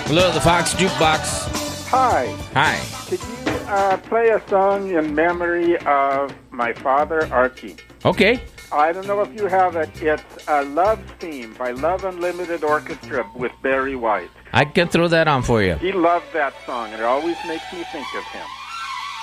Hello, the Fox Jukebox. Hi. Hi. Could you play a song in memory of my father, Archie? Okay. I don't know if you have it. It's a Love Theme by Love Unlimited Orchestra with Barry White. I can throw that on for you. He loved that song, and it always makes me think of him.